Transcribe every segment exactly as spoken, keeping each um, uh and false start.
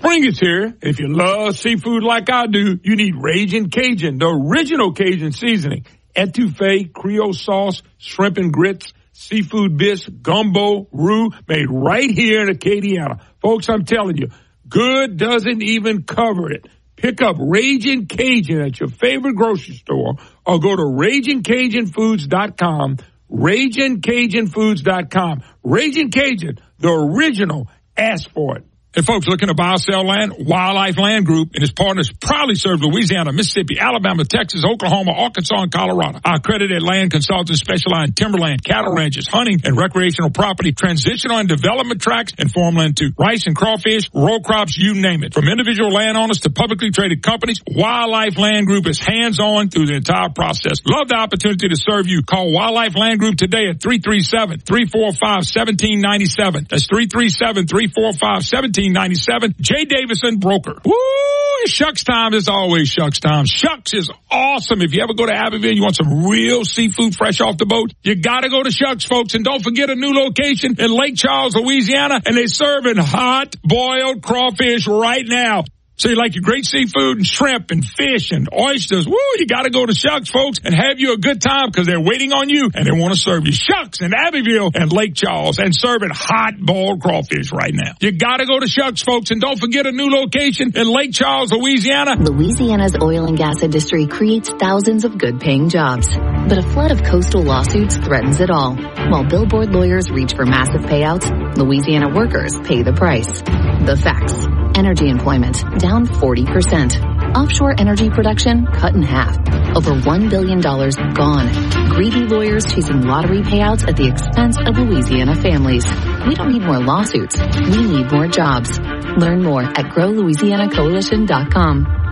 Spring is here. If you love seafood like I do, you need Ragin' Cajun, the original Cajun seasoning. Etouffee, Creole sauce, shrimp and grits, seafood bisque, gumbo, roux, made right here in Acadiana. Folks, I'm telling you, good doesn't even cover it. Pick up Ragin' Cajun at your favorite grocery store or go to Ragin Cajun Foods dot com. Ragin Cajun Foods dot com. Ragin' Cajun, the original. Ask for it. Hey, folks, looking to buy or sell land? Wildlife Land Group and its partners proudly serve Louisiana, Mississippi, Alabama, Texas, Oklahoma, Arkansas, and Colorado. Our accredited land consultants specialize in timberland, cattle ranches, hunting, and recreational property, transitional and development tracts, and farmland too. Rice and crawfish, row crops, you name it. From individual landowners to publicly traded companies, Wildlife Land Group is hands-on through the entire process. Love the opportunity to serve you. Call Wildlife Land Group today at three three seven, three four five, one seven nine seven. That's three three seven, three four five, one seven ninety-seven. Jay Davison, broker. Woo! Shucks time is always Shucks time. Shucks is awesome. If you ever go to Abbeville, you want some real seafood fresh off the boat, you gotta go to Shucks, folks. And don't forget a new location in Lake Charles, Louisiana, and they're serving hot boiled crawfish right now. So you like your great seafood and shrimp and fish and oysters. Woo, you got to go to Shucks, folks, and have you a good time because they're waiting on you and they want to serve you. Shucks in Abbeville and Lake Charles and serving hot boiled crawfish right now. You got to go to Shucks, folks, and don't forget a new location in Lake Charles, Louisiana. Louisiana's oil and gas industry creates thousands of good-paying jobs, but a flood of coastal lawsuits threatens it all. While billboard lawyers reach for massive payouts, Louisiana workers pay the price. The facts. Energy employment down forty percent. Offshore energy production cut in half. Over one billion dollars gone. Greedy lawyers chasing lottery payouts at the expense of Louisiana families. We don't need more lawsuits. We need more jobs. Learn more at grow louisiana coalition dot com.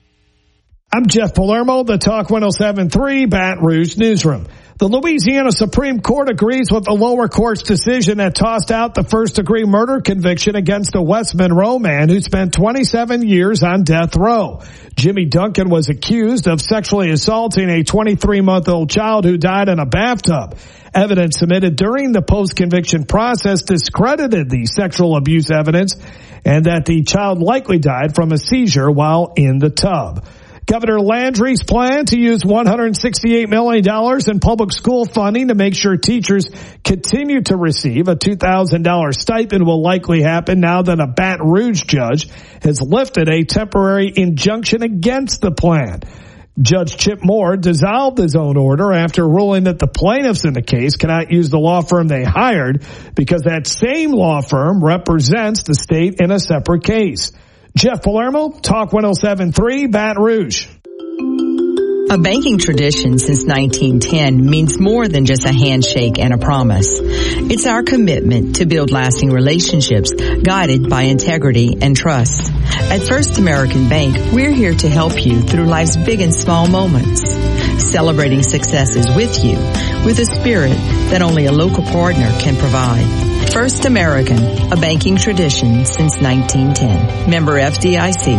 I'm Jeff Palermo, the Talk one oh seven point three Baton Rouge Newsroom. The Louisiana Supreme Court agrees with the lower court's decision that tossed out the first-degree murder conviction against a West Monroe man who spent twenty-seven years on death row. Jimmy Duncan was accused of sexually assaulting a twenty-three-month-old child who died in a bathtub. Evidence submitted during the post-conviction process discredited the sexual abuse evidence and that the child likely died from a seizure while in the tub. Governor Landry's plan to use one hundred sixty-eight million dollars in public school funding to make sure teachers continue to receive a two thousand dollars stipend will likely happen now that a Baton Rouge judge has lifted a temporary injunction against the plan. Judge Chip Moore dissolved his own order after ruling that the plaintiffs in the case cannot use the law firm they hired because that same law firm represents the state in a separate case. Jeff Palermo, Talk one oh seven point three, Baton Rouge. A banking tradition since nineteen ten means more than just a handshake and a promise. It's our commitment to build lasting relationships guided by integrity and trust. At First American Bank, we're here to help you through life's big and small moments, celebrating successes with you with a spirit that only a local partner can provide. First American, a banking tradition since nineteen ten. Member F D I C.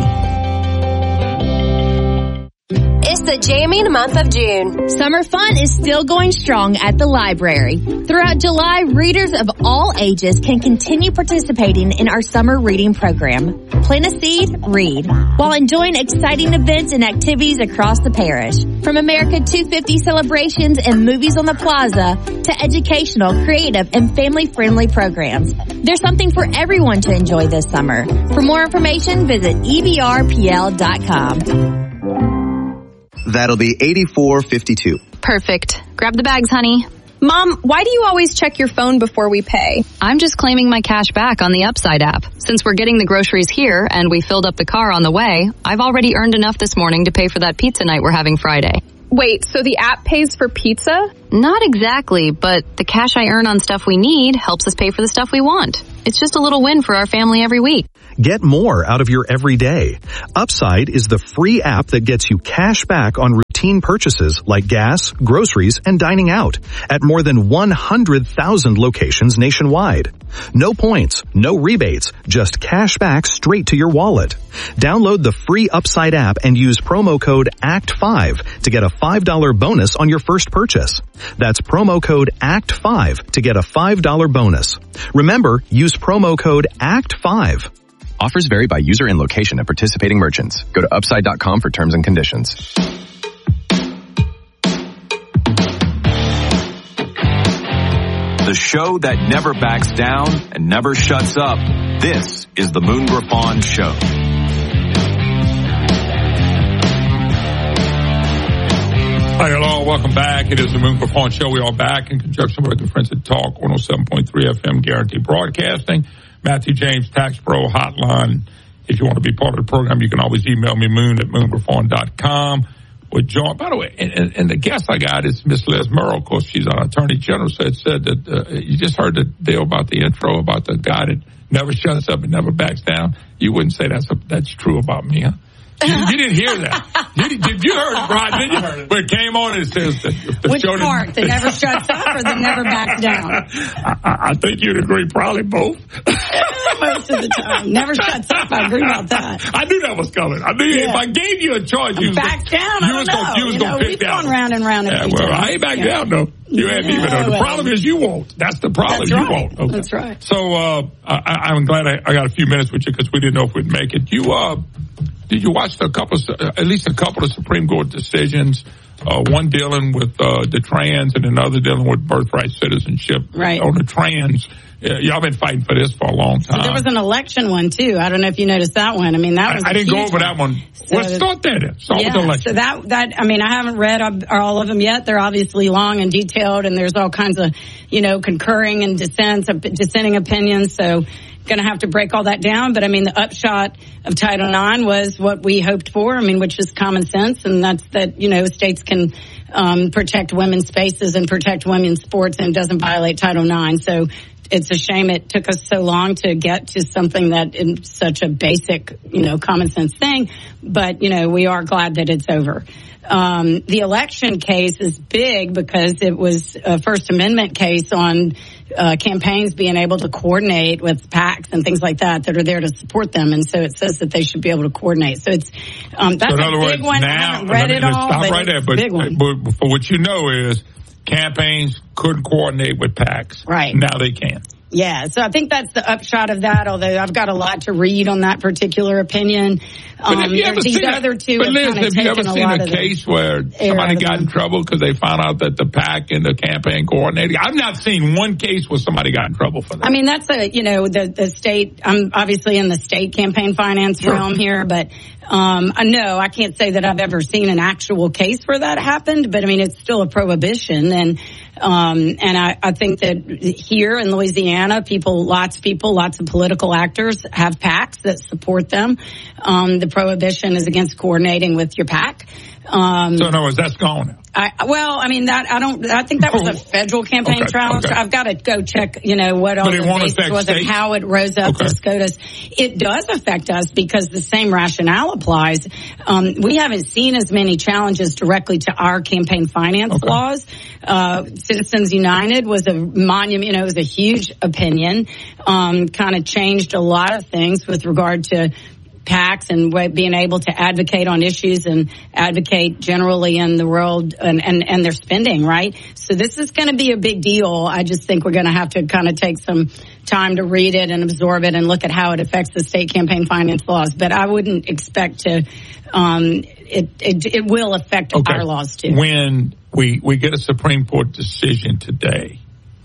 It's the jamming month of June. Summer fun is still going strong at the library. Throughout July, readers of all ages can continue participating in our summer reading program. Plant a seed, read, while enjoying exciting events and activities across the parish. From America two fifty celebrations and movies on the plaza to educational, creative, and family-friendly programs. There's something for everyone to enjoy this summer. For more information, visit E B R P L dot com. That'll be eighty-four fifty-two. Perfect. Grab the bags, honey. Mom, why do you always check your phone before we pay? I'm just claiming my cash back on the Upside app. Since we're getting the groceries here and we filled up the car on the way, I've already earned enough this morning to pay for that pizza night we're having Friday. Wait, so the app pays for pizza? Not exactly, but the cash I earn on stuff we need helps us pay for the stuff we want. It's just a little win for our family every week. Get more out of your everyday. Upside is the free app that gets you cash back on routine purchases like gas, groceries, and dining out at more than one hundred thousand locations nationwide. No points, no rebates, just cash back straight to your wallet. Download the free Upside app and use promo code A C T five to get a five dollars bonus on your first purchase. That's promo code A C T five to get a five dollars bonus. Remember, use promo code A C T five. Offers vary by user and location at participating merchants. Go to upside dot com for terms and conditions. The show that never backs down and never shuts up. This is the Moon Griffon Show. Hi, hello, welcome back. It is the Moon Griffon Show. We are back in conjunction with the Friends at Talk one oh seven point three F M Guarantee Broadcasting. Matthew James Tax Pro Hotline. If you want to be part of the program, you can always email me, moon at moon griffon dot com. With John, by the way, and, and, and the guest I got is Miss Liz Murrow. Of course, she's an attorney general. Said said that uh, you just heard the deal about the intro about the guy that never shuts up and never backs down. You wouldn't say that's a, that's true about me, huh? You, you didn't hear that. You, did, you heard it, Rod? Then you heard it. But it came on and it says that the Which show part? That never shuts up or that never backs down? I, I think you'd agree, probably both. Most of the time. Never shuts up. I agree about that. I knew that was coming. I knew yeah. if I gave you a choice, you was back gonna, down. You I was don't gonna, know. you was you gonna know, pick we've down. gone round and round. Yeah, well, I ain't back yeah. down though. You yeah, haven't even though. The well, problem is you won't. That's the problem. That's you right. won't. Okay. That's right. So uh, I, I'm glad I, I got a few minutes with you because we didn't know if we'd make it. You uh, did you watch a couple, of, uh, at least a couple of Supreme Court decisions? Uh, one dealing with uh, the trans and another dealing with birthright citizenship. Right. On the trans, uh, y'all been fighting for this for a long time. So there was an election one too. I don't know if you noticed that one. I mean, that was. I, I didn't go over one. that one. So Let's start there. Then. Start yeah, with the election. So that that I mean, I haven't read all of them yet. They're obviously long and detailed, and there's all kinds of you know concurring and dissents, dissenting opinions. So. Going to have to break all that down. But, I mean, the upshot of Title nine was what we hoped for, I mean, which is common sense. And that's that, you know, states can um, protect women's spaces and protect women's sports and doesn't violate Title nine. So it's a shame it took us so long to get to something that is such a basic, you know, common sense thing. But, you know, we are glad that it's over. Um, the election case is big because it was a First Amendment case on uh, campaigns being able to coordinate with PACs and things like that that are there to support them. And so it says that they should be able to coordinate. So it's um, that's so a big words, one. Now, I haven't read it all, stop but right there. But, big one. but for what you know is campaigns couldn't coordinate with PACs. Right. Now they can. Yeah, so I think that's the upshot of that, although I've got a lot to read on that particular opinion. Um, but have you ever these seen other two but Liz, have, have you ever seen a case where somebody got in trouble because they found out that the PAC and the campaign coordinating? I've not seen one case where somebody got in trouble for that. I mean, that's a, you know, the, the state, I'm obviously in the state campaign finance sure. realm here, but um, I know I can't say that I've ever seen an actual case where that happened, but I mean, it's still a prohibition. And Um, and I, I think that here in Louisiana, people, lots of people, lots of political actors have PACs that support them. Um, the prohibition is against coordinating with your PAC. Um, so in other words, that's gone now. I, well, I mean that I don't. I think that was a federal campaign okay, trial. Okay. So I've got to go check. You know what all but the basis was states? and how it rose up okay. to SCOTUS. It does affect us because the same rationale applies. Um, we haven't seen as many challenges directly to our campaign finance okay. laws. Uh, Citizens United was a monument. You know, it was a huge opinion. Um, kind of changed a lot of things with regard to PACs and being able to advocate on issues and advocate generally in the world and, and, and their spending, right? So this is going to be a big deal. I just think we're going to have to kind of take some time to read it and absorb it and look at how it affects the state campaign finance laws. But I wouldn't expect to, um, it, it, it will affect okay. our laws too. When we, we get a Supreme Court decision today,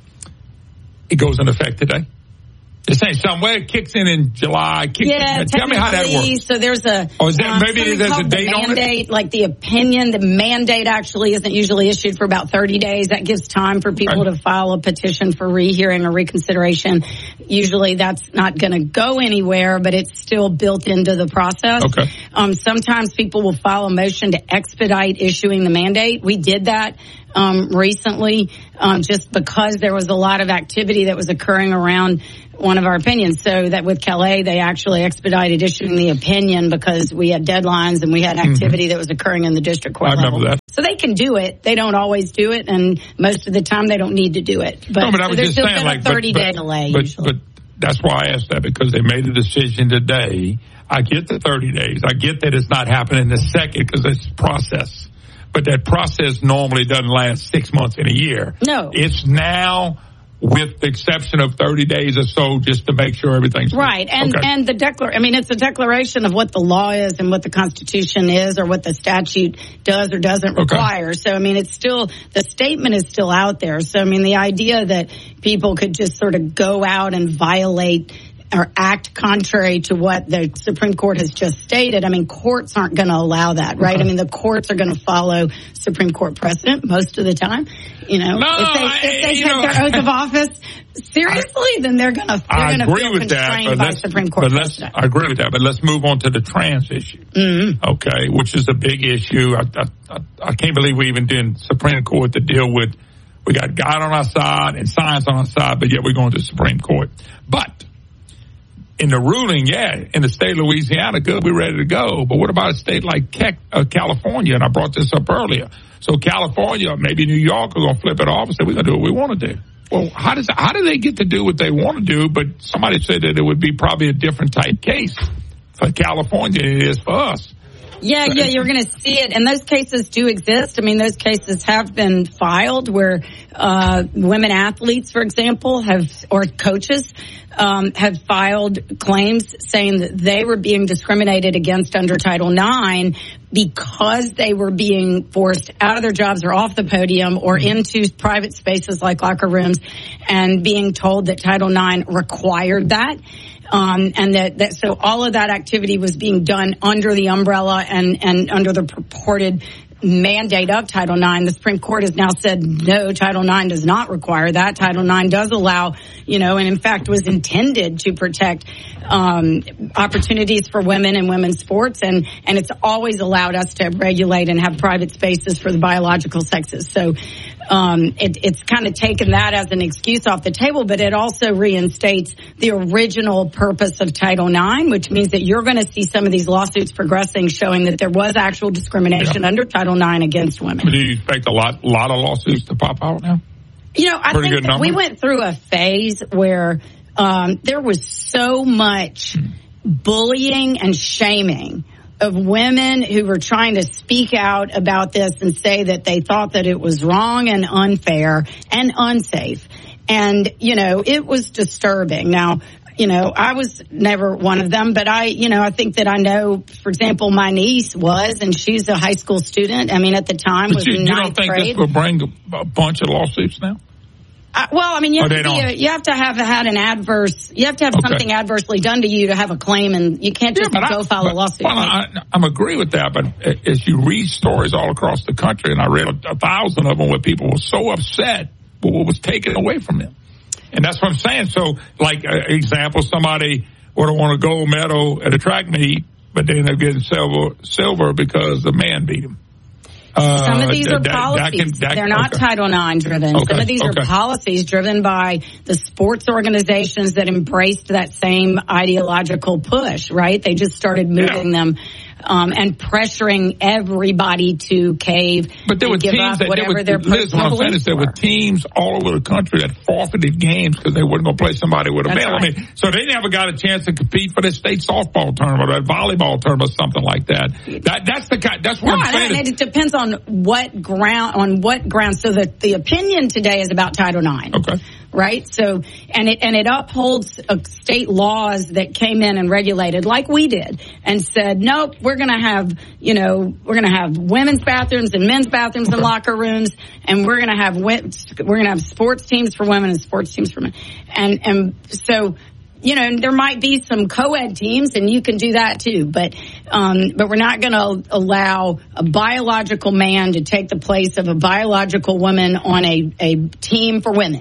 it goes into effect today? They're saying somewhere it kicks in in July. Kicks yeah, in. Tell me how that works. So there's a oh, is that, um, maybe there's a date the on mandate, it? Like the opinion, the mandate actually isn't usually issued for about thirty days. That gives time for people right. to file a petition for rehearing or reconsideration. Usually that's not going to go anywhere, but it's still built into the process. Okay. Um, sometimes people will file a motion to expedite issuing the mandate. We did that um, recently um, just because there was a lot of activity that was occurring around one of our opinions. So that with Calais, they actually expedited issuing the opinion because we had deadlines and we had activity mm-hmm. that was occurring in the district court I level. remember that. So they can do it. They don't always do it, and most of the time they don't need to do it. But, no, but I was so there's just still saying, been like, a thirty-day but, delay but, usually. But that's why I asked that, because they made a decision today. I get the thirty days. I get that it's not happening the second because it's process. But that process normally doesn't last six months in a year. No. It's now with the exception of thirty days or so, just to make sure everything's right. And okay. and the declar- I mean, it's a declaration of what the law is and what the Constitution is, or what the statute does or doesn't require. Okay. So, I mean, it's still, the statement is still out there. So, I mean, the idea that people could just sort of go out and violate or act contrary to what the Supreme Court has just stated, I mean, courts aren't going to allow that, right? Okay. I mean, the courts are going to follow Supreme Court precedent most of the time. You know, no, if they, I, if they take know, their oath of office seriously, I, then they're going to they're going to feel with constrained that, by Supreme Court but let's, precedent. I agree with that, but let's move on to the trans issue, mm-hmm. okay, which is a big issue. I, I, I can't believe we even did Supreme Court to deal with. We got God on our side and science on our side, but yet we're going to the Supreme Court. But in the ruling, yeah, in the state of Louisiana, good, we're ready to go. But what about a state like uh, California? And I brought this up earlier. So California, maybe New York, are going to flip it off and say, we're going to do what we want to do. Well, how does how do they get to do what they want to do? But somebody said that it would be probably a different type case for California than it is for us. Yeah, yeah, you're going to see it. And those cases do exist. I mean, those cases have been filed where uh, women athletes, for example, have, or coaches, um, have filed claims saying that they were being discriminated against under Title nine because they were being forced out of their jobs or off the podium or into private spaces like locker rooms and being told that Title nine required that. Um, and that, that, so all of that activity was being done under the umbrella and, and under the purported mandate of Title nine. The Supreme Court has now said, no, Title nine does not require that. Title nine does allow, you know, and in fact was intended to protect, um, opportunities for women in women's sports. And, and it's always allowed us to regulate and have private spaces for the biological sexes. So, Um, it, it's kind of taken that as an excuse off the table, but it also reinstates the original purpose of Title nine, which means that you're going to see some of these lawsuits progressing, showing that there was actual discrimination yeah. under Title nine against women. Do you expect a lot, lot of lawsuits to pop out now? You know, I Pretty think that we went through a phase where um, there was so much hmm. bullying and shaming of women who were trying to speak out about this and say that they thought that it was wrong and unfair and unsafe. And, you know, it was disturbing. Now, you know, I was never one of them, but I, you know, I think that I know, for example, my niece was, and she's a high school student. I mean, at the time but was you, in you ninth don't think grade. this will bring a, a bunch of lawsuits now? Uh, well, I mean, you have, oh, to be a, you have to have had an adverse, you have to have okay. something adversely done to you to have a claim, and you can't just yeah, go I, file but, a lawsuit. Well, I, I agree with that, but as you read stories all across the country, and I read a, a thousand of them where people were so upset with what was taken away from them. And that's what I'm saying. So, like, uh, example, somebody would have won a gold medal at a track meet, but they ended up getting silver, silver because the man beat him. Uh, Some of these are that, policies. That can, that, They're not okay. Title nine driven. Okay. Some of these okay. are policies driven by the sports organizations that embraced that same ideological push, right? They just started moving yeah. them um, and pressuring everybody to cave but there and were give teams up that, whatever were, their Liz, what I'm saying is there were. were teams all over the country that forfeited games because they weren't going to play somebody with a That's medal. right. I mean, so they never got a chance to compete for the state softball tournament or a volleyball tournament or something like that. That that's the kind. That's what no, I'm saying. No, it depends on what ground. On what ground. So the the opinion today is about Title nine. Okay. Right. So, and it, and it upholds uh, state laws that came in and regulated like we did and said, nope, we're going to have, you know, we're going to have women's bathrooms and men's bathrooms and locker rooms. And we're going to have, we're going to have sports teams for women and sports teams for men. And, and so, you know, there might be some co-ed teams and you can do that too, but, um, but we're not going to allow a biological man to take the place of a biological woman on a, a team for women.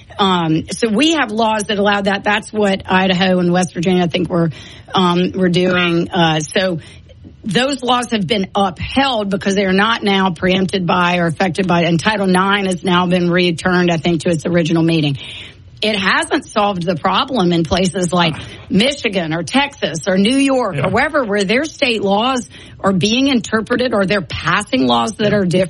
Um, so we have laws that allow that. That's what Idaho and West Virginia, I think, we're um, we're doing. Uh, so those laws have been upheld because they are not now preempted by or affected by. And Title nine has now been returned, I think, to its original meaning. It hasn't solved the problem in places like Michigan or Texas or New York yeah. or wherever, where their state laws are being interpreted or they're passing laws that are different.